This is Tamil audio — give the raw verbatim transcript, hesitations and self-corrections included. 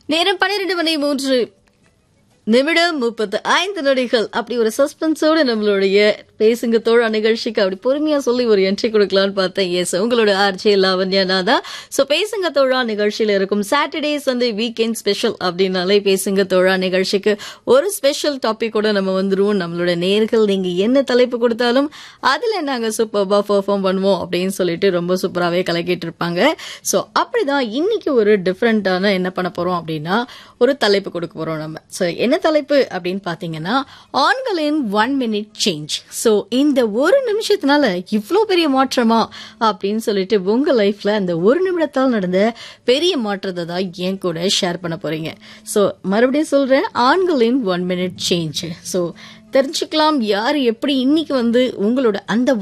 நேரம் பன்னிரண்டு மணி மூன்று நிமிடம் முப்பத்து ஐந்து நொடிகள். அப்படி ஒரு சஸ்பென்ஸோடு நம்மளுடைய பேசுங்க தோழா நிகழ்ச்சிக்கு அப்படி பொறுமையா சொல்லி ஒரு என்ட்ரி கொடுக்கலான்னு பார்த்தேன். எஸ், உங்களோட ஆர்ஜே லாவண்யா நாதா. சோ பேசுங்க தோழா நிகழ்ச்சியில இருக்கும் சாட்டர்டே சண்டே வீக்கெண்ட் ஸ்பெஷல் அப்படின்னாலே பேசுங்க தோழா நிகழ்ச்சிக்கு ஒரு ஸ்பெஷல் டாபிக்கோட நம்ம வந்துருவோம். நம்மளோட நேர்கள் நீங்க என்ன தலைப்பு கொடுத்தாலும் அதுல நாங்க சூப்பர்பா பெர்ஃபார்ம் பண்ணுவோம் அப்படின்னு சொல்லிட்டு ரொம்ப சூப்பராகவே கலக்கிட்டு இருப்பாங்க. ஸோ அப்படிதான் இன்னைக்கு ஒரு டிஃப்ரெண்டான என்ன பண்ண போறோம் அப்படின்னா ஒரு தலைப்பு கொடுக்க போறோம் நம்ம. ஸோ என்ன தலைப்பு அப்படின்னு பாத்தீங்கன்னா ஆண்களின் ஒன் மினிட் சேஞ்ச். சோ இந்த ஒரு நிமிஷத்தினால இவ்வளோ பெரிய மாற்றமா அப்படின்னு சொல்லிட்டு உங்க லைஃப்ல அந்த ஒரு நிமிடத்தால் நடந்த பெரிய மாற்றத்தை தான் என் கூட ஷேர் பண்ண போறீங்க. சோ மறுபடியும் சொல்றேன், ஆண்களின் ஒன் மினிட் சேஞ்ச். சோ தெரிஞ்சுக்கலாம் யாரு எப்படி இன்னைக்கு வந்து உங்களோட அந்த